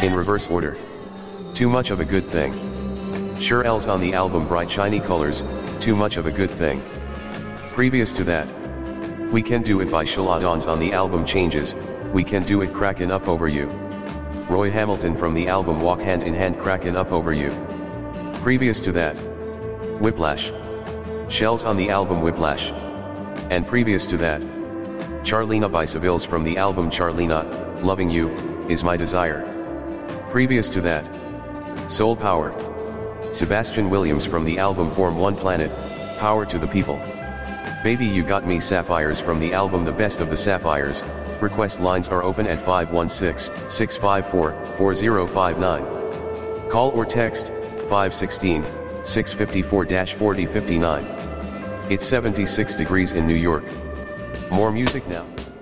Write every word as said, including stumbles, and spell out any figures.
In reverse order. Too much of a good thing. Sure L's on the album Bright Shiny Colors, Too Much of a Good Thing. Previous to that. We Can Do It by Shalodons on the album Changes, We Can Do It Crackin' Up Over You. Roy Hamilton from the album Walk Hand in Hand Crackin' Up Over You. Previous to that. Whiplash. Shells on the album Whiplash. And previous to that. Charlena by Seville's from the album Charlena, Loving You, Is My Desire. Previous to that. Soul Power. Sebastian Williams from the album Form One Planet, Power to the People. Baby You Got Me Sapphires from the album The Best of the Sapphires. Request lines are open at five one six, six five four, four zero five nine. Call or text, five one six, six five four, four zero five nine. It's seventy-six degrees in New York. More music now.